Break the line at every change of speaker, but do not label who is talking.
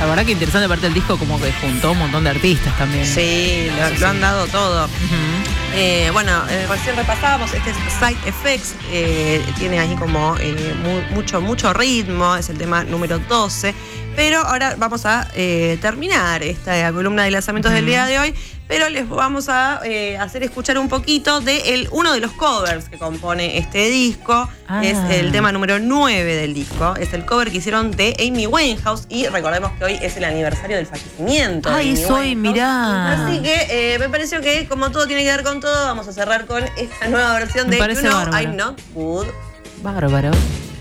La verdad que interesante, aparte del disco como que juntó un montón de artistas también.
Sí, lo han dado todo. Recién repasábamos, este es Side Effects, tiene ahí como mucho ritmo, es el tema número 12, pero ahora vamos a terminar esta columna de lanzamientos del día de hoy, pero les vamos a hacer escuchar un poquito de uno de los covers que compone este disco. Es el tema número 9 del disco, es el cover que hicieron de Amy Winehouse, y recordemos que hoy es el aniversario del fallecimiento de Amy
Ay, soy,
Winehouse.
mirá.
Así que me pareció que, como todo tiene que ver con todo, vamos a cerrar con esta nueva versión de
Me parece
You Know
bárbaro.
I'm Not Good.
Bárbaro.